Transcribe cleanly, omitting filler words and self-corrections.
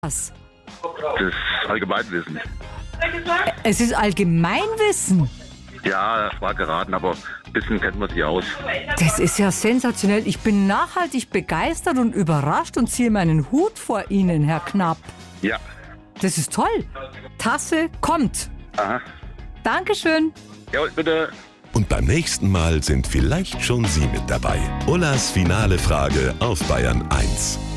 Was? Das Allgemeinwissen. Es ist Allgemeinwissen. Ja, das war geraten, aber ein bisschen kennt man sich aus. Das ist ja sensationell. Ich bin nachhaltig begeistert und überrascht und ziehe meinen Hut vor Ihnen, Herr Knapp. Ja. Das ist toll. Tasse kommt. Aha. Dankeschön. Ja, bitte. Und beim nächsten Mal sind vielleicht schon Sie mit dabei. Ullas finale Frage auf Bayern 1.